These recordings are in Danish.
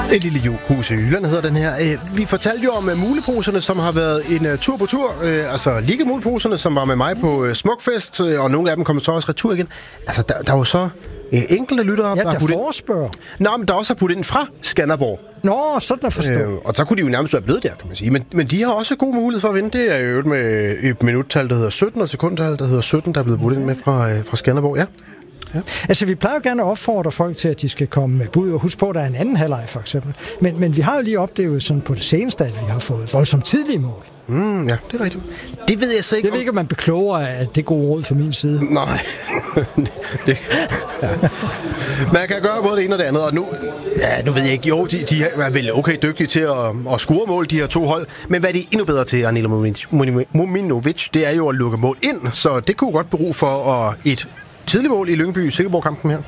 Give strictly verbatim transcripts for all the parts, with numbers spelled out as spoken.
Et lille hus i Jylland hedder den her. Vi fortalte jo om muleposerne, som har været en tur på tur. Altså Ligge-muleposerne, som var med mig på Smukfest, og nogle af dem kommer så også retur igen. Altså, der, der var så enkelte lyttere, ja, der, der forespørger. Nå, men der også har puttet ind fra Skanderborg. Nå, sådan at forstå. Øh, og så kunne de jo nærmest være blevet der, kan man sige. Men, men de har også god mulighed for at vinde. Det er jo med et minuttal, der hedder sytten, og sekundtal, der hedder sytten, der er blevet puttet ind med fra, fra Skanderborg, ja. Ja. Altså, vi plejer jo gerne at opfordre folk til, at de skal komme med bud, og husk på, at der er en anden halvleg, for eksempel. Men, men vi har jo lige oplevet sådan på det seneste, at vi har fået voldsomt tidlige mål. Mm, ja, det er rigtigt. Det ved jeg så ikke. Det ved ikke, om man bekloger, at det er gode råd fra min side. Nej. det, ja. Man kan gøre både det ene og det andet, og nu, ja, nu ved jeg ikke, jo, de, de er vel okay dygtige til at, at score mål, de her to hold, men hvad er de endnu bedre til, Anila Mominovic, det er jo at lukke mål ind, så det kunne godt bero for at et tidligt mål i Lyngby-Silkeborg-kampen her.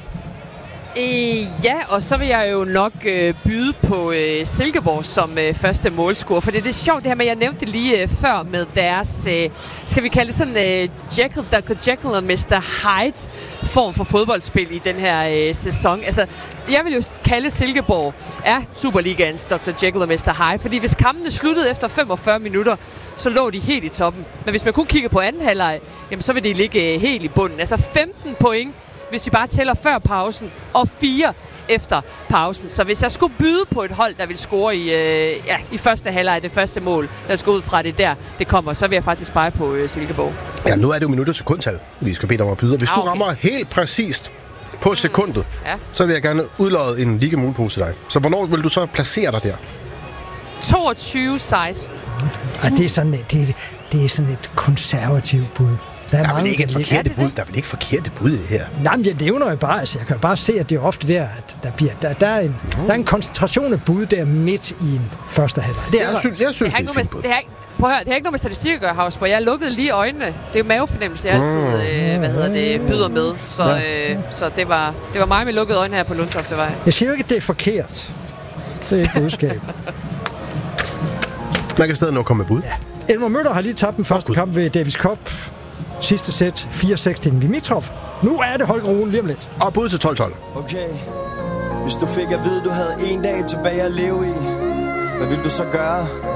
Øh, ja, og så vil jeg jo nok øh, byde på øh, Silkeborg som øh, første målscorer, for det er det sjovt det her med, jeg nævnte det lige øh, før med deres, øh, skal vi kalde det sådan øh, Jekyll, doktor Jekyll og mister Hyde form for fodboldspil i den her øh, sæson. Altså, jeg vil jo kalde Silkeborg er Superligaens doktor Jekyll og mister Hyde, fordi hvis kampene sluttede efter femogfyrre minutter, så lå de helt i toppen. Men hvis man kun kigger på anden halvleg, jamen så vil de ligge øh, helt i bunden. Altså femten point, hvis vi bare tæller før pausen, og fire efter pausen. Så hvis jeg skulle byde på et hold, der vil score i, øh, ja, i første halvleg, det første mål, der skal ud fra det der, det kommer, så vil jeg faktisk bare på øh, Silkeborg. Ja, nu er det jo minutter til sekundtal, vi skal bede dig om at byde. Hvis ah, okay. du rammer helt præcist på sekundet, ja. så vil jeg gerne udlodde en Ligge-mulepose til dig. Så hvornår vil du så placere dig der? toogtyve seksten. Og det er sådan et, det, det er sådan et konservativt bud. Der er, der er mange, vel ikke et forkerte bud. Det? Der er vel ikke forkerte bud i det her? Nej, men jeg nævner jo bare, altså jeg kan bare se, at det er ofte der, at der bliver, der, der, er, en, der er en koncentration af bud der midt i en første halvleg. Det er jeg synes, jeg synes, det, det er fint bud. Det har, prøv at høre, det har ikke noget med statistik at gøre, Havsborg. Jeg lukkede lige øjnene. Det er jo mavefornemmelse, jeg altid øh, hvad hedder det, byder med. Så, ja. øh, så det, var, det var mig med lukkede øjne her på Lundtoftevej. Jeg siger jo ikke, at det er forkert. Det er et budskab. Man kan stadig nok komme med bud. Ja. Elmer Møller har lige tabt den første kamp ved Davis Cup. Sidste sæt, fire seks til Dimitrov. Nu er det Holger Rune lige om lidt. Og bud til tolv tolv. Okay. Hvis du fik at vide, du havde en dag tilbage at leve i, hvad vil du så gøre?